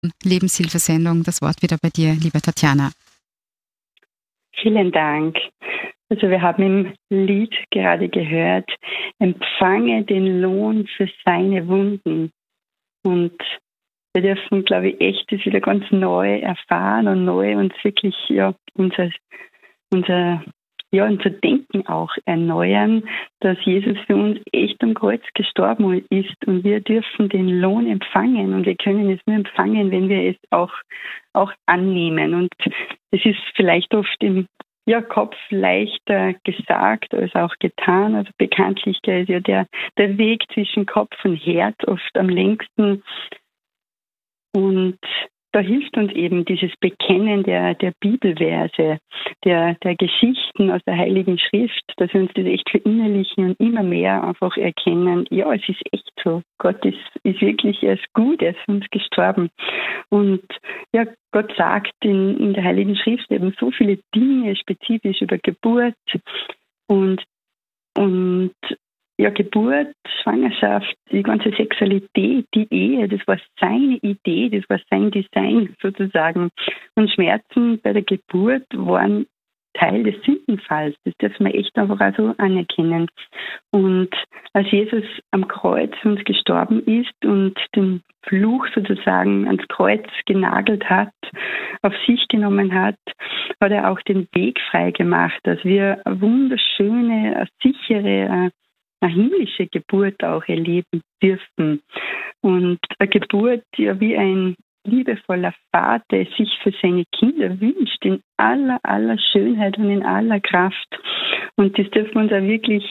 Lebenshilfesendung. Das Wort wieder bei dir, liebe Tatjana. Vielen Dank. Also wir haben im Lied gerade gehört, empfange den Lohn für seine Wunden. Und wir dürfen, glaube ich, echt das wieder ganz neu erfahren und neu uns wirklich unser Denken auch erneuern, dass Jesus für uns echt am Kreuz gestorben ist und wir dürfen den Lohn empfangen und wir können es nur empfangen, wenn wir es auch annehmen. Und es ist vielleicht oft im Kopf leichter gesagt als auch getan. Also bekanntlich ist ja der Weg zwischen Kopf und Herz oft am längsten. Und da hilft uns eben dieses Bekennen der Bibelverse, der Geschichten aus der Heiligen Schrift, dass wir uns das echt verinnerlichen und immer mehr einfach erkennen, ja, es ist echt so. Gott ist wirklich, er ist gut, er ist für uns gestorben. Und ja, Gott sagt in der Heiligen Schrift eben so viele Dinge spezifisch über Geburt und Geburt, Schwangerschaft, die ganze Sexualität, die Ehe, das war seine Idee, das war sein Design sozusagen. Und Schmerzen bei der Geburt waren Teil des Sündenfalls. Das dürfen wir echt einfach auch so anerkennen. Und als Jesus am Kreuz für uns gestorben ist und den Fluch sozusagen ans Kreuz genagelt hat, auf sich genommen hat, hat er auch den Weg frei gemacht, dass wir eine wunderschöne, eine sichere, eine himmlische Geburt auch erleben dürfen. Und eine Geburt, ja, wie ein liebevoller Vater sich für seine Kinder wünscht, in aller Schönheit und in aller Kraft. Und das dürfen wir uns auch wirklich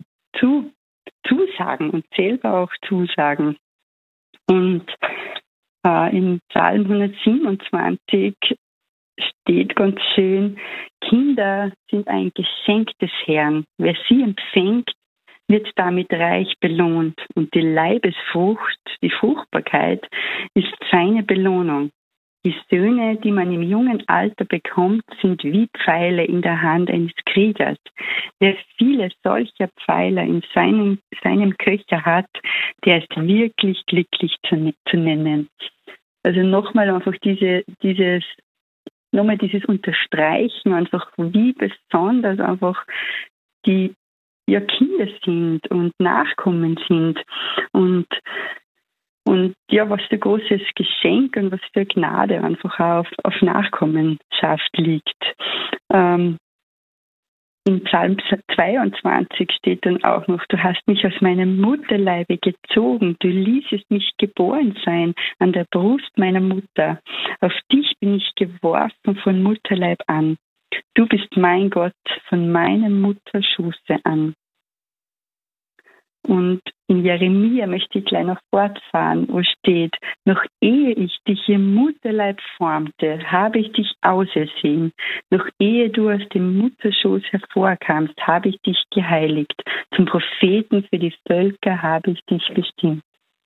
zusagen und selber auch zusagen. Und im Psalm 127 steht ganz schön, Kinder sind ein Geschenk des Herrn. Wer sie empfängt, wird damit reich belohnt. Und die Leibesfrucht, die Fruchtbarkeit, ist seine Belohnung. Die Söhne, die man im jungen Alter bekommt, sind wie Pfeile in der Hand eines Kriegers. Wer viele solcher Pfeiler in seinem Köcher hat, der ist wirklich glücklich zu nennen. Also nochmal einfach dieses Unterstreichen, einfach wie besonders einfach die Kinder sind und Nachkommen sind und ja, was für ein großes Geschenk und was für Gnade einfach auf Nachkommenschaft liegt. Im Psalm 22 steht dann auch noch, du hast mich aus meinem Mutterleibe gezogen, du ließest mich geboren sein an der Brust meiner Mutter. Auf dich bin ich geworfen von Mutterleib an. Du bist mein Gott von meinem Mutterschoße an. Und in Jeremia möchte ich gleich noch fortfahren, wo steht, noch ehe ich dich im Mutterleib formte, habe ich dich ausersehen. Noch ehe du aus dem Mutterschoß hervorkamst, habe ich dich geheiligt. Zum Propheten für die Völker habe ich dich bestimmt.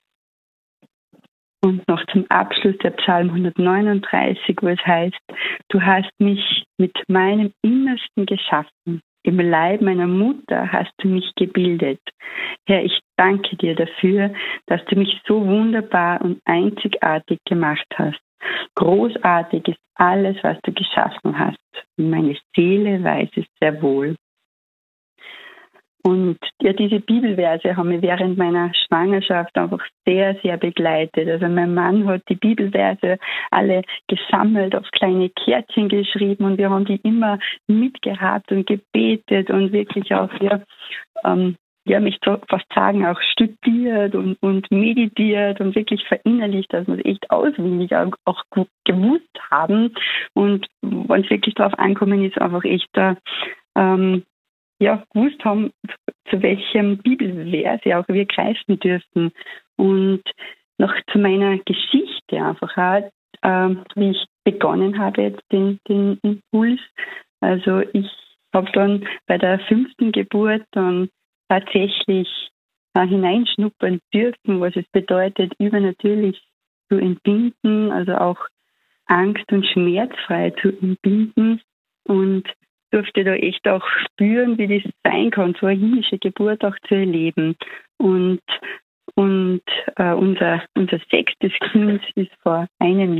Und noch zum Abschluss der Psalm 139, wo es heißt, du hast mich mit meinem Innersten geschaffen. Im Leib meiner Mutter hast du mich gebildet. Herr, ich danke dir dafür, dass du mich so wunderbar und einzigartig gemacht hast. Großartig ist alles, was du geschaffen hast. Und meine Seele weiß es sehr wohl. Und ja, diese Bibelverse haben mich während meiner Schwangerschaft einfach sehr, sehr begleitet. Also mein Mann hat die Bibelverse alle gesammelt, auf kleine Kärtchen geschrieben und wir haben die immer mitgehabt und gebetet und wirklich auch, mich fast sagen, auch studiert und meditiert und wirklich verinnerlicht, dass wir es echt auswendig auch gut gewusst haben. Und wenn es wirklich darauf ankommen ist, einfach echt da, gewusst haben, zu welchem Bibelvers auch wir greifen dürfen. Und noch zu meiner Geschichte einfach auch, wie ich begonnen habe, jetzt den Impuls. Also ich habe dann bei der 5. Geburt dann tatsächlich hineinschnuppern dürfen, was es bedeutet, übernatürlich zu entbinden, also auch angst- und schmerzfrei zu entbinden. Und durfte da echt auch spüren, wie das sein kann, so eine himmlische Geburt auch zu erleben. Und Und unser sechstes Kind ist vor einem